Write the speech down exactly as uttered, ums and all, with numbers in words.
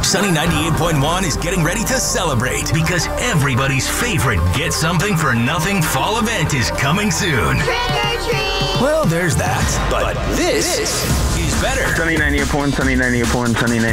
Sunny ninety-eight point one is getting ready to celebrate because everybody's favorite Get Something for Nothing fall event is coming soon. Trick or treat! Well, there's that. But, but this, this is better. Sunny ninety-eight point one, Sunny ninety-eight point one, Sunny ninety-eight point one.